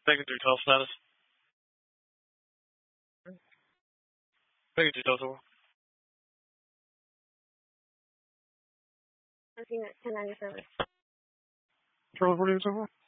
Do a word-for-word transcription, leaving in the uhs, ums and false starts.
Taking through twelve status. Taking through twelve over. I've seen it ten ninety-seven. twelve forty over.